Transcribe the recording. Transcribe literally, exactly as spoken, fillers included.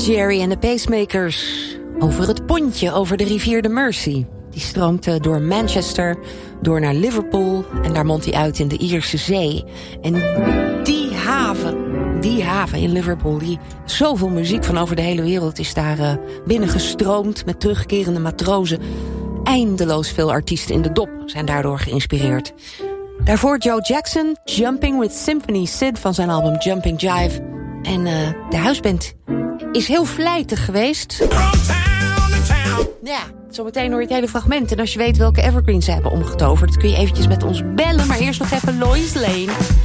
Jerry en de Pacemakers. Over het pontje, over de rivier de Mersey. Die stroomt door Manchester, door naar Liverpool... en daar mondt hij uit in de Ierse Zee. En die haven, die haven in Liverpool... die zoveel muziek van over de hele wereld is daar uh, binnengestroomd... met terugkerende matrozen. Eindeloos veel artiesten in de dop zijn daardoor geïnspireerd. Daarvoor Joe Jackson, Jumping with Symphony Sid... van zijn album Jumping Jive. En uh, de huisband is heel vlijtig geweest. Ja, zometeen hoor je het hele fragment. En als je weet welke evergreens ze hebben omgetoverd... kun je eventjes met ons bellen. Maar eerst nog even Lois Lane.